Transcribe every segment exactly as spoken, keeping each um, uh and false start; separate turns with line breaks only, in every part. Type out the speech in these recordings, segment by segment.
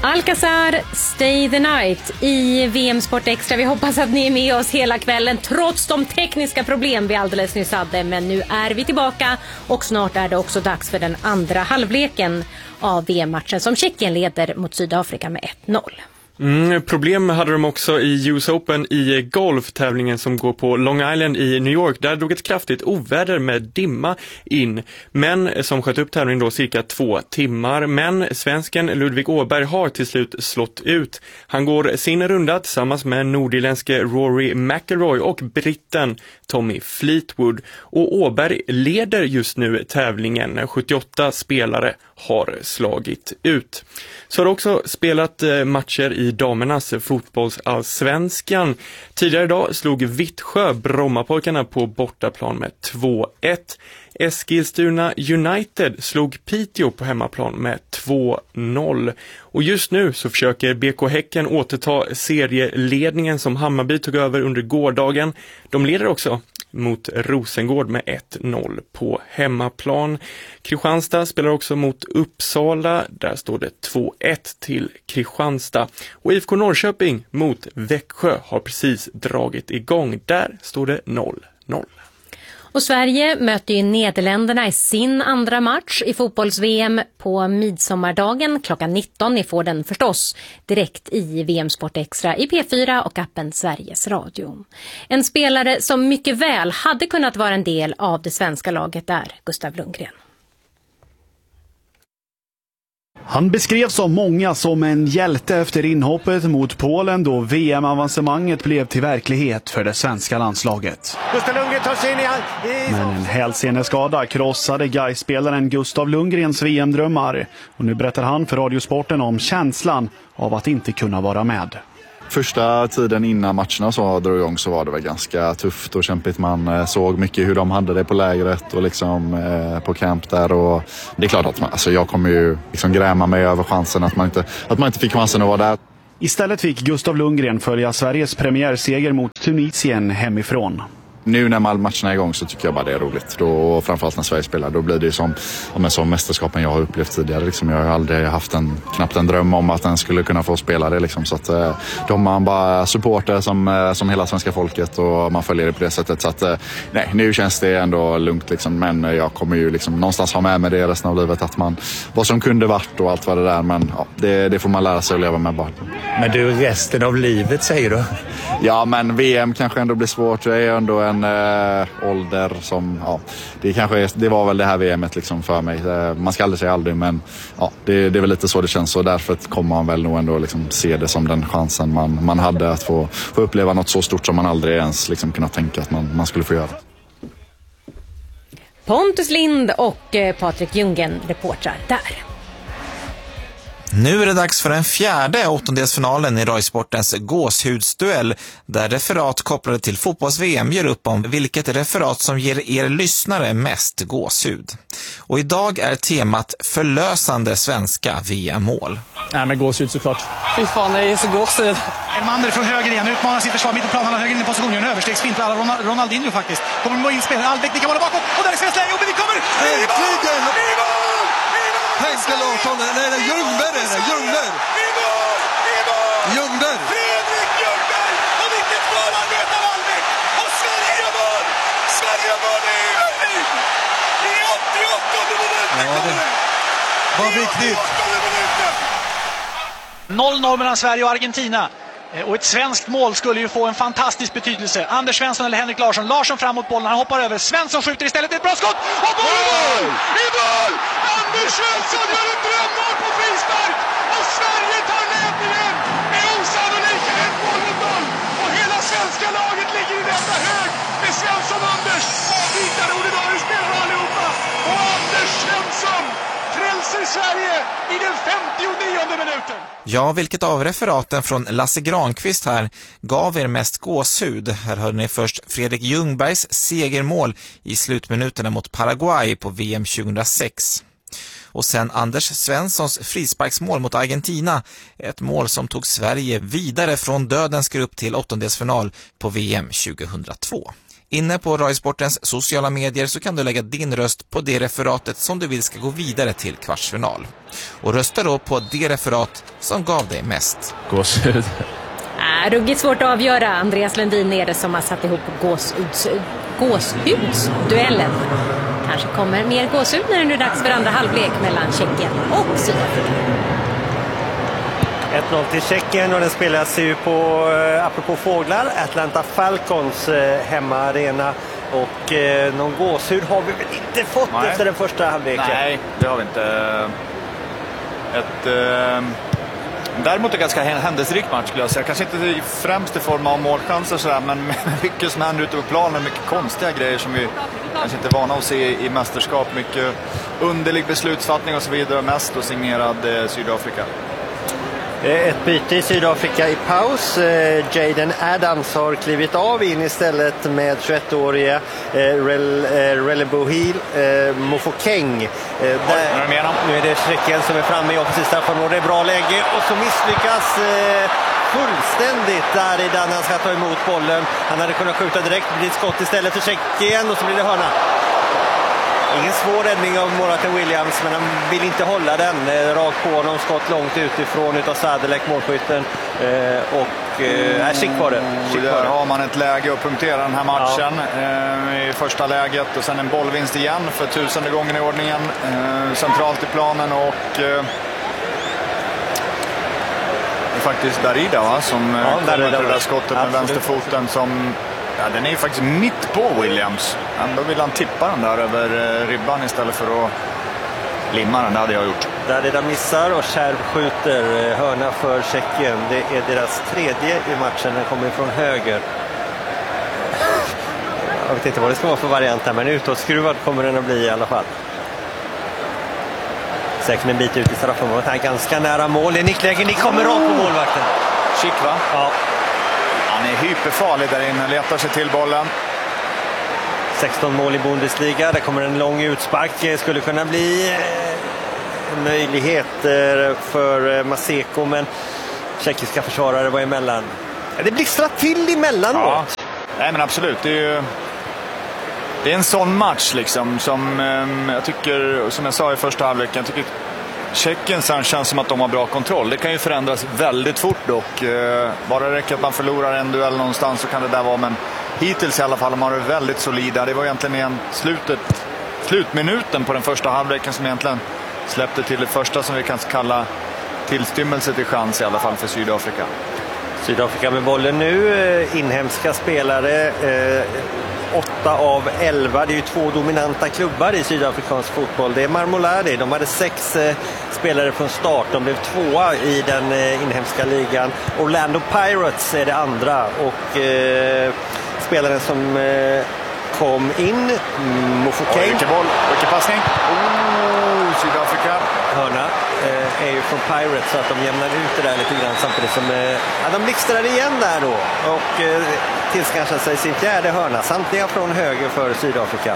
Alcazar, Stay the Night i V M Sport Extra. Vi hoppas att ni är med oss hela kvällen trots de tekniska problem vi alldeles nyss hade. Men nu är vi tillbaka och snart är det också dags för den andra halvleken av V M-matchen som Tjeckien leder mot Sydafrika med ett noll.
Mm, problem hade de också i U S Open i golftävlingen som går på Long Island i New York. Där drog ett kraftigt oväder med dimma in, men som sköt upp tävlingen då cirka två timmar. Men svensken Ludvig Åberg har till slut slått ut. Han går sin runda tillsammans med nordirländske Rory McIlroy och britten Tommy Fleetwood. Och Åberg leder just nu tävlingen. sjuttioåtta spelare har slagit ut. Så har också spelat matcher i damernas fotbollsallsvenskan. Tidigare idag slog Vittsjö Brommapojkarna på bortaplan med två ett. Eskilstuna United slog Piteå på hemmaplan med två noll. Och just nu så försöker B K Häcken återta serieledningen som Hammarby tog över under gårdagen. De leder också mot Rosengård med ett noll på hemmaplan. Kristianstad spelar också mot Uppsala. Där står det två ett till Kristianstad. Och I F K Norrköping mot Växjö har precis dragit igång. Där står det noll noll.
Och Sverige möter ju Nederländerna i sin andra match i fotbolls-V M på midsommardagen klockan nitton. Ni får den förstås direkt i V M Sport Extra i P fyra och appen Sveriges Radio. En spelare som mycket väl hade kunnat vara en del av det svenska laget är Gustav Lundgren.
Han beskrevs av många som en hjälte efter inhoppet mot Polen då V M-avancemanget blev till verklighet för det svenska landslaget.
Gustav Lundgren tar sig in i...
Men en hälseneskada krossade Gais-spelaren Gustav Lundgrens V M-drömmar. Och nu berättar han för Radiosporten om känslan av att inte kunna vara med.
Första tiden innan matcherna så drog igång så var det väl ganska tufft och kämpigt. Man såg mycket hur de hade det på lägret och liksom eh, på camp där. Och det är klart att man, alltså jag kommer ju liksom gräma mig över chansen att man, inte, att man inte fick chansen att vara där.
Istället fick Gustav Lundgren följa Sveriges premiärseger mot Tunisien hemifrån.
Nu när matcherna är igång så tycker jag bara det är roligt. Då, framförallt när Sverige spelar, då blir det ju som, som mästerskapen jag har upplevt tidigare. Liksom. Jag har aldrig haft en, knappt en dröm om att den skulle kunna få spela det. Liksom. Så att, de man bara supporter som, som hela svenska folket och man följer det på det sättet. Så att, nej, nu känns det ändå lugnt. Liksom. Men jag kommer ju liksom någonstans ha med mig det resten av livet. Att man, vad som kunde varit och allt vad det där. Men ja, det, det får man lära sig att leva med bara.
Men du, resten av livet säger du?
Ja, men V M kanske ändå blir svårt. Det är ändå en Äh, ålder som, ja, det, kanske, det var väl det här V M:et liksom för mig. Äh, man ska aldrig säga aldrig, men ja, det, det är väl lite så det känns och därför kommer man väl nog ändå liksom se det som den chansen man, man hade att få, få uppleva något så stort som man aldrig ens liksom kunnat tänka att man, man skulle få göra.
Pontus Lind och Patrik Ljunggren reportrar där.
Nu är det dags för den fjärde åttondelsfinalen i Radiosportens gåshudsduell där referat kopplade till fotbolls-V M gör upp om vilket referat som ger er lyssnare mest gåshud. Och idag är temat förlösande svenska V M-mål.
Nej, men gåshud såklart.
Fy fan, det är så gåshud.
En man från höger igen, utmanar sitt försvar, mitt på planen, höger in i position, gör en överstegsfint, Ronald, Ronaldinho faktiskt. Kommer med in spelare, Albeck, det kan vara bakåt, och där är svensk läge, och vi kommer! I mål! I mål!
Henke Larsson, nej det är Ljungberg, är det Ljungberg.
I mål! I mål!
Ljungberg!
Fredrik Ljungberg! Och vilket målarbete av Albeck! Och Sverige mål! Sverige mål i i åttioåttonde minuten!
Ja, det var viktigt.
noll noll mellan Sverige och Argentina. Och ett svenskt mål skulle ju få en fantastisk betydelse. Anders Svensson eller Henrik Larsson. Larsson fram mot bollen, han hoppar över. Svensson skjuter istället, ett bra skott! Och bollen! I mål! Anders Svensson gör ett drömmål på frispark! Och Sverige tar ledningen med osannolika ett mål mot noll! Och hela svenska laget ligger i detta hög med Svensson och Anders. Avbytare ordinarie spelare allihopa. Och Anders Svensson frälser Sverige i den femtionionde minuten.
Ja, vilket av referaten från Lasse Granqvist här gav er mest gåshud? Här hörde ni först Fredrik Ljungbergs segermål i slutminuterna mot Paraguay på V M tjugohundrasex. Och sen Anders Svenssons frisparksmål mot Argentina. Ett mål som tog Sverige vidare från dödens grupp till åttondelsfinal på V M tjugohundratvå. Inne på Radiosportens sociala medier så kan du lägga din röst på det referatet som du vill ska gå vidare till kvartsfinal. Och rösta då på det referat som gav dig mest.
Gåshud.
Äh, ruggigt svårt att avgöra. Andreas Lundin är det som har satt ihop gåshuds, gåshudsduellen. Kanske kommer mer gåshud när det nu är dags för andra halvlek mellan Tjeckien och Sydafrika.
ett noll till Tjeckien och den spelas ju på, eh, apropå fåglar, Atlanta Falcons eh, hemmaarena. Och eh, någon gåshud har vi väl inte fått Nej. efter den första halvleken?
Nej, det har vi inte. Ett, eh, däremot är det ganska händelserikt match skulle jag säga. Kanske inte främst i form av målchanser sådär, men mycket som händer ute på planen, mycket konstiga grejer som vi kanske inte är vana att se i mästerskap. Mycket underlig beslutsfattning och så vidare, mest och signerad eh, Sydafrika.
Ett byte i Sydafrika i paus. Jaden Adams har klivit av in istället med tjugoett-åriga Relebohil Mofokeng. Nu är det Tjeckien som är framme i offensivt straffområde. Det är bra läge och så misslyckas fullständigt där i den han ska ta emot bollen. Han hade kunnat skjuta direkt, det blir ett skott istället för Tjeckien och så blir det hörna. Ingen svår räddning av Moratan Williams, men han vill inte hålla den. Rakt på honom, skott långt utifrån utav Sadelek, målskytten. Eh, och eh, skick var det. Skick
där
var det.
har man ett läge att punktera den här matchen ja. eh, i första läget. Och sen en bollvinst igen för tusende gången i ordningen. Eh, centralt i planen och... Eh, det är faktiskt Darida va, som ja, kommer till det där skottet med Absolut. vänsterfoten som... Ja, den är ju faktiskt mitt på Williams. Ändå vill han tippa den där över ribban istället för att limma den. Det hade jag gjort.
Där det där missar och Kärv skjuter hörna för Tjeckien. Det är deras tredje i matchen. Den kommer från höger. Jag vet inte vad det ska vara för variant här, men utåtskruvad kommer den att bli i alla fall. Säkert en bit ut i straffområdet. Han är ganska nära mål. Det är nicklägen. Ni kommer rakt på målvakten.
Chic va?
Ja.
Han är hyperfarlig där inne, letar sig till bollen.
sexton mål i Bundesliga, det kommer en lång utspark. Skulle kunna bli en möjlighet för Maseko, men tjeckiska försvarare var emellan. Det blixtrar till emellanåt.
Ja. Nej men absolut, det är ju det är en sån match liksom som jag tycker, som jag sa i första halvleken, jag tycker Tjeckien sen känns som att de har bra kontroll. Det kan ju förändras väldigt fort dock. Eh, bara det räcker att man förlorar en duell någonstans så kan det där vara. Men hittills i alla fall har man varit väldigt solida. Det var egentligen igen slutet, slutminuten på den första halvleken som egentligen släppte till det första som vi kan kalla tillstymmelse till chans i alla fall för Sydafrika.
Sydafrika med bollen nu. Inhemska spelare. Eh, åtta av elva. Det är ju två dominanta klubbar i sydafrikansk fotboll. Det är Marmolade. De hade sex eh, spelare från start. De blev tvåa i den eh, inhemska ligan. Orlando Pirates är det andra. Och eh, spelaren som eh, kom in, Mofokeng.
Vilken boll, vilken passning. Oh, Sydafrika.
Hörna eh, är ju från Pirates så att de jämnar ut det där lite grann samtidigt som eh, ja, de blixtrar igen där då. Och eh, tillskansar sig sin fjärde hörna. Samtliga från höger för Sydafrika.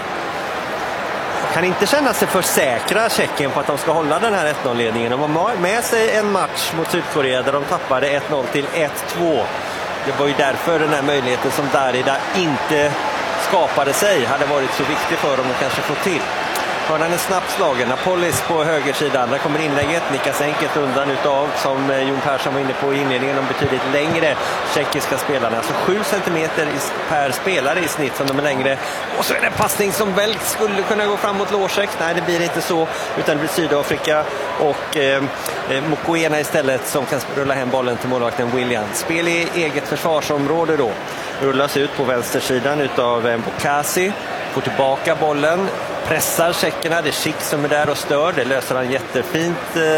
Kan inte känna sig för säkra Tjeckien på att de ska hålla den här ett noll-ledningen. De har med sig en match mot Sydkorea där de tappade ett noll till ett två. Det var ju därför den här möjligheten som Darida inte skapade sig hade varit så viktig för dem att kanske få till. Hörnan är snabbt slagen. Napolis på högersidan. Där kommer inlägget. Nickas enkelt undan utav, som Jon Persson var inne på i inledningen, de betydligt längre tjeckiska spelarna. Alltså sju centimeter per spelare i snitt som de är längre. Och så är det en passning som väl skulle kunna gå fram mot Lorsek. Nej, det blir inte så. Utan det blir Sydafrika och eh, Mokoena istället som kan rulla hem bollen till målvakten Williams. Spel i eget försvarsområde då. Rullas ut på vänstersidan utav eh, Bokasi. Får tillbaka bollen. Pressar tjeckerna, det är Schick som är där och stör. Det löser han jättefint.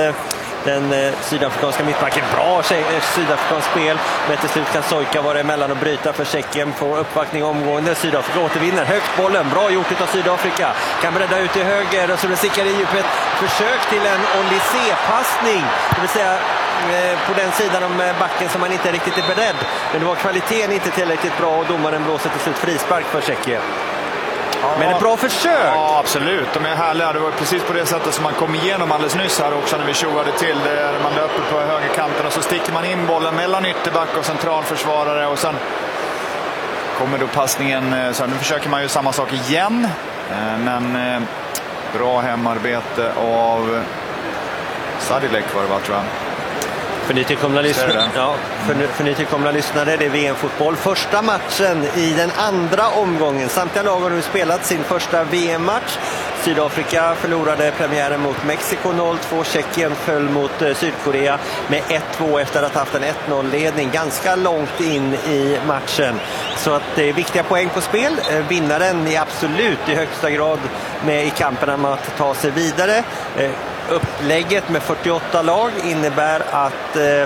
Den sydafrikanska mittbacken, bra sydafrikansk spel. Men till slut kan Sojka vara emellan och bryta för Tjeckien. Får uppvaktning omgående. Sydafrika återvinner. Högt bollen, bra gjort av Sydafrika. Kan bredda ut till höger och så det sickar i djupet. Försök till en Olysée-passning. Det vill säga på den sidan om backen som man inte riktigt är beredd. Men det var kvaliteten inte tillräckligt bra och domaren blåser till slut frispark för Tjeckien. Men ett bra försök.
Ja, absolut. De är härliga. Det var precis på det sättet som man kom igenom alldeles nyss här också när vi tjoade till. Det man löper på högerkanten och så sticker man in bollen mellan ytterback och centralförsvarare och sen kommer då passningen, så nu försöker man ju samma sak igen. Men bra hemarbete av Sadilek var det, va, tror jag.
För ni tillkomna lyssnare, ja, för, för ni tillkomna lyssnare, det är V M-fotboll. Första matchen i den andra omgången. Samtliga lag har nu spelat sin första V M-match. Sydafrika förlorade premiären mot Mexiko noll två. Tjeckien föll mot eh, Sydkorea med ett två efter att ha haft en ett noll-ledning ganska långt in i matchen. Så att det är viktiga poäng på spel. Eh, vinnaren är absolut i högsta grad med i kampen om att ta sig vidare. Eh, upplägget med fyrtioåtta lag innebär att eh,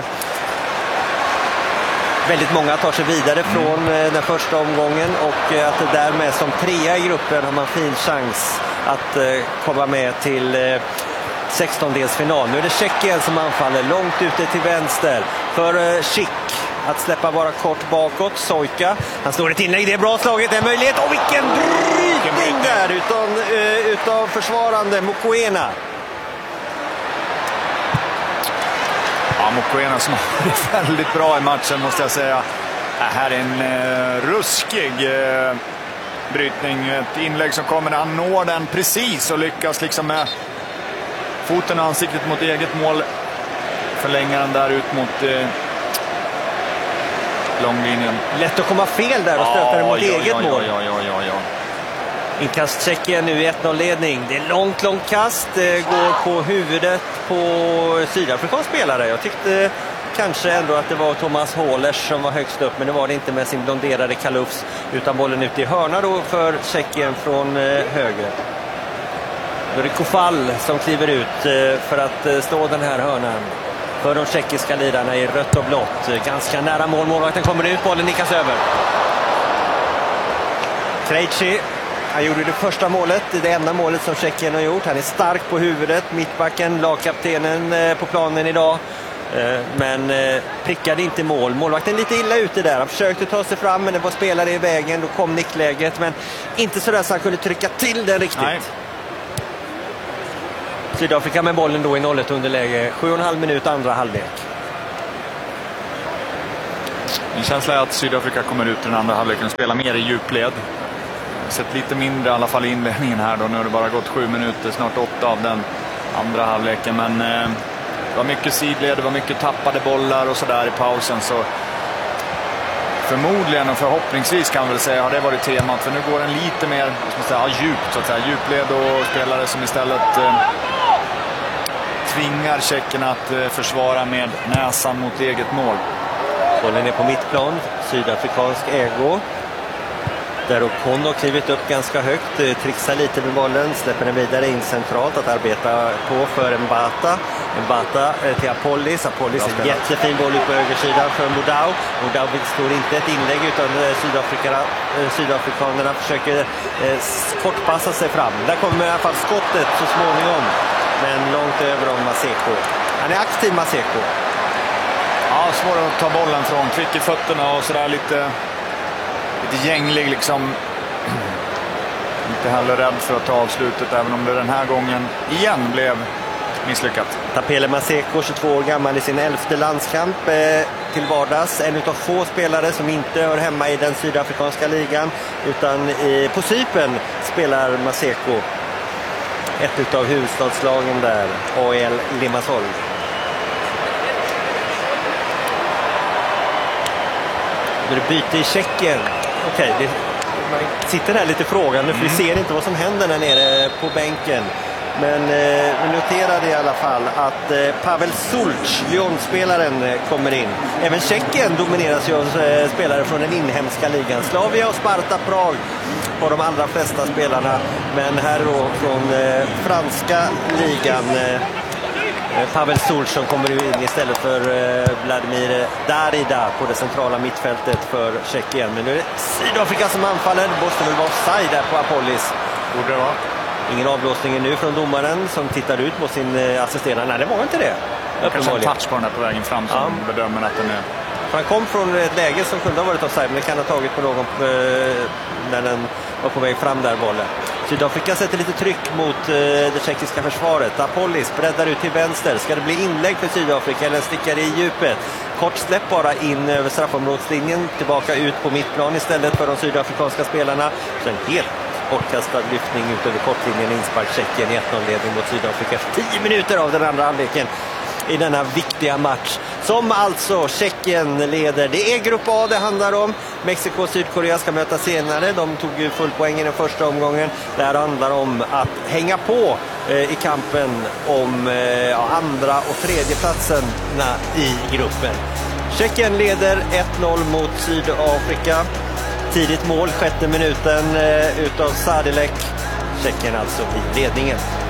väldigt många tar sig vidare från eh, den första omgången, och eh, att därmed som trea i gruppen har man fin chans att eh, komma med till eh, sextondelsfinal. Nu är det Tjeckien som anfaller långt ute till vänster för eh, Schick att släppa bara kort bakåt. Sojka, han slår ett inlägg, det är bra slaget, det är möjlighet, och vilken brytning där utan, eh, utav försvarande Mokoena.
Ja, Mokoena som har varit väldigt bra i matchen, måste jag säga. Det här är en eh, ruskig eh, brytning. Ett inlägg som kommer när han når den precis och lyckas liksom med foten och ansiktet mot eget mål. Förlänger den där ut mot eh, långlinjen.
Lätt att komma fel där och stöta den mot
ja,
eget
ja,
mål.
Ja, ja, ja, ja.
Inkast Tjeckien nu i ett noll-ledning. Det är långt, långt kast. Det går på huvudet på sydafrikansk spelare. Jag tyckte kanske ändå att det var Thomas Hålers som var högst upp, men det var det inte med sin blonderade kalufs, utan bollen ute i hörna då för Tjeckien från höger. Då är det Kofall som kliver ut för att slå den här hörnan för de tjeckiska lidarna i rött och blått. Ganska nära mål. Målvakten kommer ut, bollen nickas över. Krejci, han gjorde det första målet, det enda målet som Tjeckien har gjort. Han är stark på huvudet, mittbacken, lagkaptenen på planen idag. Men prickade inte mål. Målvakten lite illa ute där. Han försökte ta sig fram, men det var spelare i vägen. Då kom nickläget, men inte så där så han kunde trycka till den riktigt. Nej. Sydafrika med bollen då i noll ett underläge. Sju och en halv minut andra halvlek.
Min känsla är att Sydafrika kommer ut i den andra halvleken och spelar mer i djupled. Sett lite mindre i alla fall i inledningen här då. Nu har det bara gått sju minuter, snart åtta av den andra halvleken. Men eh, det var mycket sidled, det var mycket tappade bollar och sådär i pausen. Så förmodligen och förhoppningsvis kan vi väl säga har det varit temat. För nu går den lite mer ska man säga, djupt så att säga. Djupled och spelare som istället eh, tvingar tjeckerna att eh, försvara med näsan mot eget mål.
Bollen är på mittplan, sydafrikansk ägo. Där Ocon har klivit upp ganska högt, trixar lite med bollen, släpper den vidare in centralt att arbeta på för Mbata. Mbata till Apollis. Apollis är en jättefin boll ut på högersidan för Modau. Modau står inte ett inlägg utan Sydafrikanerna, Sydafrikanerna försöker eh, kortpassa sig fram. Där kommer i alla fall skottet så småningom, men långt över om Maseko. Han är aktiv, Maseko.
Ja, svår att ta bollen från, kvick i fötterna och sådär lite... Lite gänglig liksom. Inte heller rädd för att ta avslutet, även om det den här gången igen blev misslyckat.
Tapele Maseko, tjugotvå år gammal, i sin elfte landskamp eh, till vardags. En utav få spelare som inte hör hemma i den sydafrikanska ligan, utan i, på Cypern spelar Maseko. Ett utav huvudstadslagen där, A L Limassol. Nu är det byte i Tjeckien. Okej, okay, man sitter här lite frågande för mm. vi ser inte vad som händer där nere på bänken. Men eh, vi noterade i alla fall att eh, Pavel Sulc, Lyon-spelaren, eh, kommer in. Även Tjeckien domineras ju av eh, spelare från den inhemska ligan. Slavia och Sparta Prag på de allra flesta spelarna. Men här då från eh, franska ligan... Eh, Pavel Sulc som kommer in istället för eh, Vladimir Darida på det centrala mittfältet för Tjeckien. Men nu är det Sydafrika som anfaller. Det måste väl vara offside där på Apollis.
Borde det vara.
Ingen avblåsning nu från domaren som tittar ut på sin eh, assisterande. Nej, det var inte det.
Det kanske en touch på den här på vägen fram som ja. bedömer att den är...
Han kom från ett läge som kunde ha varit offside, men det kan ha tagit på någon eh, när den var på väg fram där bollen. Sydafrika sätter lite tryck mot eh, det tjeckiska försvaret. Apollis breddar ut till vänster. Ska det bli inlägg för Sydafrika eller stickar i djupet? Kort släpp bara in över straffområdslinjen. Tillbaka ut på mittplan istället för de sydafrikanska spelarna. Sen helt bortkastad lyftning ut över kortlinjen. Inspark Tjeckien i ett noll-ledning mot Sydafrika efter tio minuter av den andra halvleken i denna viktiga match. Som alltså Tjeckien leder. Det är grupp A det handlar om. Mexiko och Sydkorea ska möta senare. De tog ju full poäng i den första omgången. Det här handlar om att hänga på eh, i kampen om eh, andra och tredje platserna i gruppen. Tjeckien leder ett noll mot Sydafrika. Tidigt mål, sjätte minuten eh, utav Sadilek. Tjeckien alltså i ledningen.